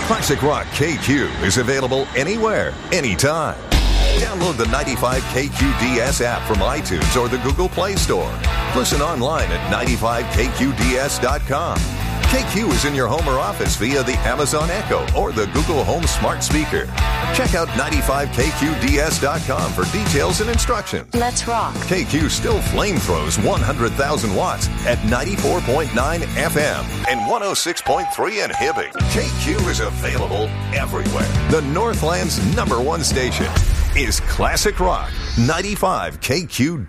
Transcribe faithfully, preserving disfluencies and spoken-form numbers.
Classic Rock K Q is available anywhere, anytime. Download the ninety-five K Q D S app from iTunes or the Google Play Store. Listen online at ninety-five K Q D S dot com. K Q is in your home or office via the Amazon Echo or the Google Home smart speaker. Check out ninety-five K Q D S dot com for details and instructions. Let's rock. K Q still flame throws one hundred thousand watts at ninety-four point nine F M and one oh six point three in Hibbing. K Q is available everywhere. The Northland's number one station is Classic Rock ninety-five K Q